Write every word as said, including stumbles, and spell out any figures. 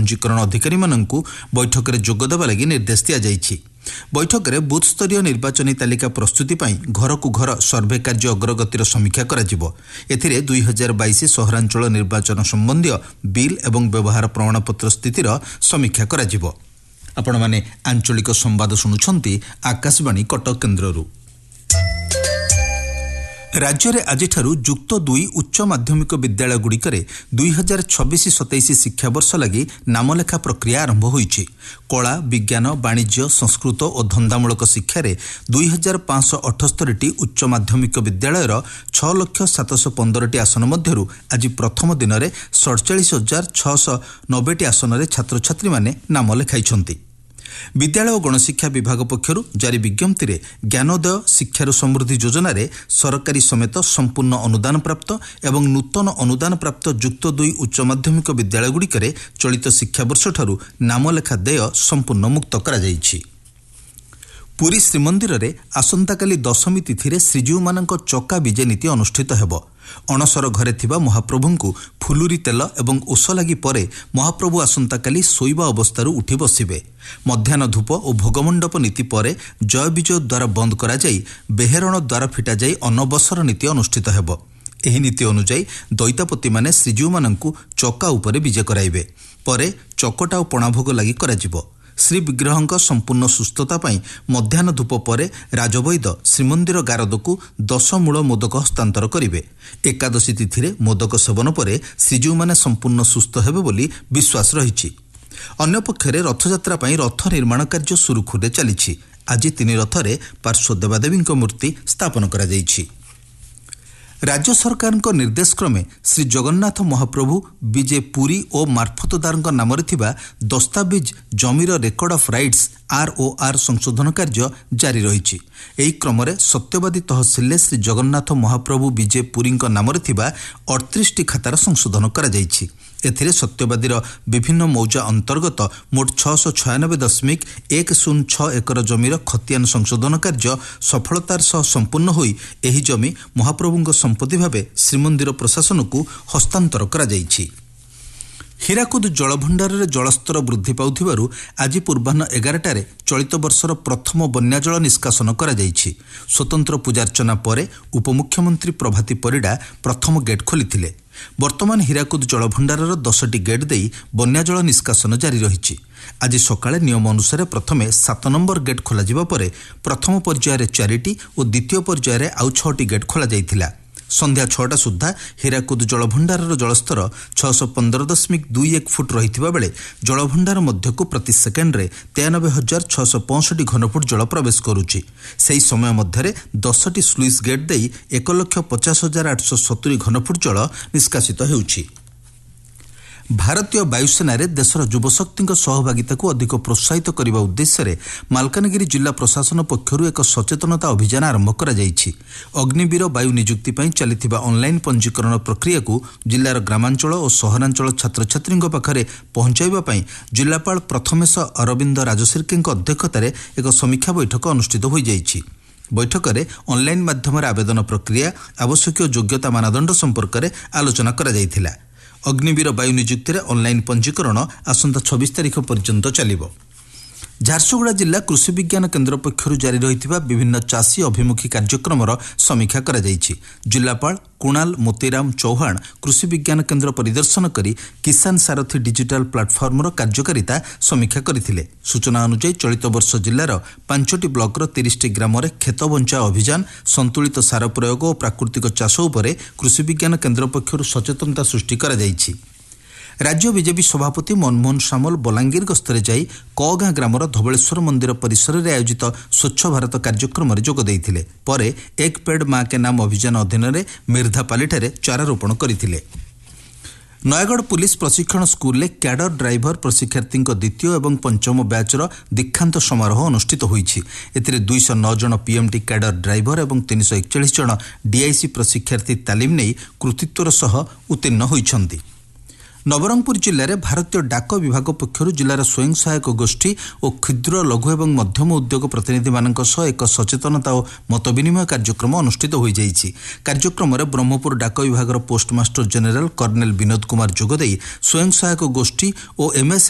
पंजीकरण अधिकारी माननकु बैठक में जोग देवा लगी निर्देश दिया जायछि। बैठक में बूथ स्तरीय निर्वाचनी तालिका प्रस्तुति पाई घर को घर सर्वे कार्य अग्रगतिर समीक्षा कराजिबो। एथिरे दुई हजार बाईस सहरांचल निर्वाचन संबंधी बिल एवं व्यवहार प्रमाणपत्र स्थितिर समीक्षा कराजिबो। आपण माने आंचलिक संवाद शुणुछंती आकाशवाणी कटक केन्द्ररू। राज्य में आज जुक्त दुई उच्च माध्यमिक विद्यालय गुड़िकरे दुई हजार छब्बीस सतैश शिक्षावर्ष लगी नामलेखा प्रक्रिया आरंभ होईछि। कला विज्ञान वाणिज्य संस्कृत और धंदामूलक शिक्षार दुई हजार पांच अठस्तरी टी उच्च माध्यमिक विद्यालयर छह लक्ष सातश पंदर टी आसन मध्यरु आज प्रथम दिन में सड़चाश हजार छःश नब्बे टी आसन छात्र छात्री माने नाम लेखाई। विद्यालय और गणशिक्षा विभाग पक्षरु जारी विज्ञप्ति रे ज्ञानोदय शिक्षार समृद्धि योजना रे सरकारी समेत संपूर्ण अनुदान प्राप्त एवं नूतन अनुदान प्राप्त जुक्त दुई उच्च माध्यमिक विद्यालय गुड़िकरे चलित शिक्षावर्ष ठारू नामलेखा देय संपूर्ण मुक्त करा जायछि। पुरी श्रीमंदिर रे आसंताकाली दशमी तिथि श्रीजीव मानक चका विजे नीति अनुष्ठित हेबो। अणसर घरे थिबा महाप्रभुंकु फुलुरी तेल एवं ओष लगी परे महाप्रभु आसंताकाली शोइबा अवस्थारू उठी बसिबे। मध्याह्न धूप और भोगमंडप नीति परे जय विजय द्वारा बंद करा जाई बेहेरण द्वारा फिटा जाई अनबसर नीति अनुष्ठित हेबो। एही नीति अनुसार दैतापति माने श्रीजीव मानकु चका उपरे विजे कराइबे। परे चकटा और पणाभोग लगी कराजिबो। श्री विग्रहंक संपूर्ण सुस्थता पाई मध्याह्न धूप परे राजवैद श्रीमंदिर गारदकु दश मूल मोदक हस्तांतर करिवे। एकादशी तिथि मोदक सेवन पर श्रीजीव माने संपूर्ण सुस्थ हेबे बोली विश्वास रहिछि। अन्य पक्षरे रथयात्रा पाई रथ निर्माण कार्य सुरुखुरे चलिछि। आज तीन रथरे पार्श्व देवादेवी मूर्ति स्थापन करा जायछि। राज्य सरकार निर्देश क्रमे श्री जगन्नाथ महाप्रभु विजे पुरी और मार्फतदार नाम दस्तावेज जमीर रेकर्ड ऑफ राइट्स आरओआर संशोधन कार्य जारी रही। एही क्रम सत्यवादी तहसिल श्री जगन्नाथ महाप्रभु विजे पुरी नाम अड़तीस टी खातार संशोधन करा जायछि। एथिरे सत्यवादीर विभिन्न मौजा अंतर्गत मोट छःश छयानबे दशमिक एक शून्य छः एकर जमीर खतियान संशोधन कार्य सफलतार सह संपूर्ण होई एही जमी महाप्रभुंक संपत्ति भावे श्रीमंदिर प्रशासन को हस्तांतर करा जायछि। हीराकुद जलभंडार रे जलस्तर वृद्धि पाउथिबारु आज पूर्वाह्न एगारटारे चलित वर्षर प्रथम बन्या जल निष्कासन करा जायछि। स्वतंत्र पूजार्चना परे उपमुख्यमंत्री प्रभाती परिडा प्रथम गेट खोलिथिले। वर्तमान हीराकुद जलभंडारर दसटी गेट देई बन्या जल निष्कासन जारी रही। आज सकाळे नियम अनुसार प्रथमे सात नंबर गेट खोला जिबा परे प्रथम पर्यायर चारिटी और द्वितीय पर्यायर आउ छटी गेट खोला जाइथिला। संध्या छटा सुधा हीराकुद जलभंडार जलस्तर छःश पंदर दशमिक दुई एक फुट रही बेले जलभंडार मध्यकु प्रति सेकेंड्रे तेयानबे हजार छःश पैंसठ घनफुट जल प्रवेश करुच्ची। से समय मध्य दसटी स्लुइस गेट दे एक लक्ष पचास हजार आठश सतुरी घनफुट जल निष्कासित होउछि। भारतीय वायुसेना देशर युवशक्ति सहभागिता को अधिक प्रोत्साहित करने उद्देश्य मालकानगिरी जिला प्रशासन पक्षर एक सचेतनता अभियान आरंभ करा जायछि। अग्निवीर वायु नियुक्ति पाई चलिथिबा ऑनलाइन पंजीकरण प्रक्रिया को जिलार ग्रामांचल और सहरांचल छात्र छात्री पाखरे पहुंचाइबा पाई जिलापाल प्रथमेश अरविंद राजशिर्के अध्यक्षतार एक समीक्षा बैठक अनुष्ठित हो जायछि। बैठक में ऑनलाइन माध्यम आवेदन प्रक्रिया आवश्यक योग्यता मानदंड संपर्क में आलोचना करा जायथिला। अग्निवीर वायु नियुक्ति ऑनलाइन पंजीकरण आसंता छब्बीस तारीख पर्यंत चलिबो। झारसुगुड़ा जिला कृषि विज्ञान केन्द्र पक्षर जारी रही विभिन्न चाषी अभिमुखी कार्यक्रम समीक्षा करा जायछि। जिलापाल कुणाल मोतीराम चौहान कृषि विज्ञान केन्द्र परिदर्शन करी किसान सारथी डिजिटल प्लाटफर्मर कार्यकारिता समीक्षा करथिले। सूचना अनुसार चलित वर्ष जिलार पांचटी ब्लॉकर तीस टी ग्राम में खेत बंचाओ अभियान संतुलित सार प्रयोग और प्राकृतिक चाष उपरे कृषि विज्ञान केन्द्र पक्षर सचेतनता सृष्टि करा जायछि। राज्य बीजेपी सभापति मनमोहन सामल बलांगीर गस्तरे जाई कगाँ ग्रामर धवलेश्वर मंदिर परिसर में आयोजित स्वच्छ भारत कार्यक्रम में जोग देइथिले। परे एक पेड़ माँ के नाम अभियान अधीन में मिर्धापालीଠାରେ चारा रोपण करथिले। नयागढ़ पुलिस प्रशिक्षण स्कूल क्याडर ड्राइवर प्रशिक्षार्थी द्वितीय और पंचम बैचर दीक्षांत समारोह अनुष्ठित होईछि। एथिरे दुईश नौ जन पीएमटी क्याडर ड्राइवर और तीन सौ एकचाश जन डीआईसी प्रशिक्षार्थी तालीम नहीं कृतित्वर सह उत्तीर्ण होइछन्ति। नवरंगपुर जिले में भारतीय डाक विभाग पक्षर जिलार स्वयं सहायक गोष्ठी और क्षुद्र लघु और मध्यम उद्योग प्रतिनिधि मानक सह एक सचेतनता और मत विनिमय कार्यक्रम अनुष्ठित हो जाइछि। कार्यक्रम में ब्रह्मपुर डाक विभाग postmaster general kernel Vinod Kumar जोगदे स्वयं सहायक गोष्ठी और एमएस